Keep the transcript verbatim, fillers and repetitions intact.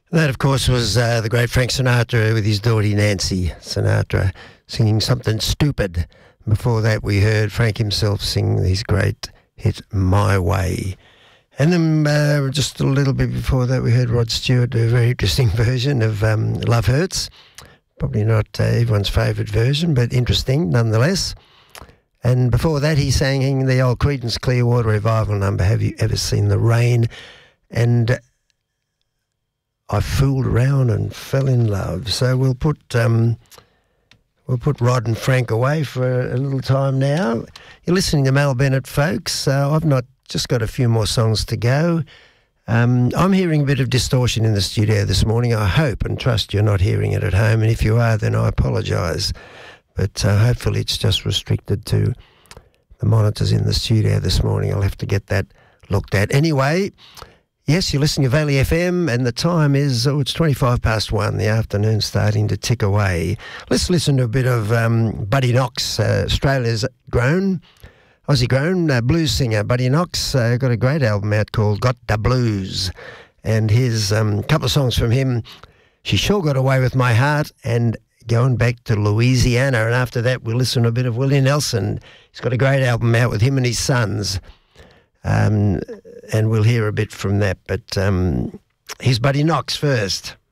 That, of course, was uh, the great Frank Sinatra with his daughter Nancy Sinatra singing Something Stupid. Before that, we heard Frank himself sing his great hit My Way. And then uh, just a little bit before that, we heard Rod Stewart do a very interesting version of um, Love Hurts. Probably not uh, everyone's favourite version, but interesting nonetheless. And before that, he sang the old Creedence Clearwater Revival number, Have You Ever Seen the Rain? And I fooled around and fell in love. So we'll put um, we'll put Rod and Frank away for a little time now. You're listening to Mal Bennett, folks. Uh, I've not just got a few more songs to go. Um, I'm hearing a bit of distortion in the studio this morning. I hope and trust you're not hearing it at home. And if you are, then I apologise. But uh, hopefully it's just restricted to the monitors in the studio this morning. I'll have to get that looked at. Anyway, yes, you're listening to Valley F M, and the time is, oh, it's twenty-five past one, the afternoon's starting to tick away. Let's listen to a bit of um, Buddy Knox, uh, Australia's grown, Aussie grown uh, blues singer. Buddy Knox uh, got a great album out called Got the Blues, and here's a um, couple of songs from him. She Sure Got Away With My Heart, and Going Back to Louisiana. And after that, we'll listen to a bit of Willie Nelson. He's got a great album out with him and his sons. Um, and we'll hear a bit from that. But um, here's Buddy Knox first.